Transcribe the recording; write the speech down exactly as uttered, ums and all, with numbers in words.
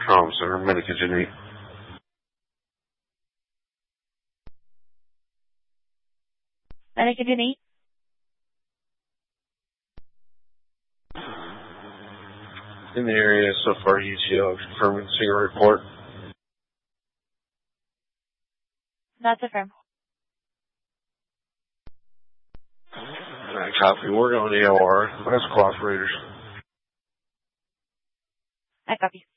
Trauma Center, Medica Genete. Medica Genete? In the area so far, U T O, confirming single report. That's affirmed. Alright, copy. We're going to A O R. That's cooperators. I copy.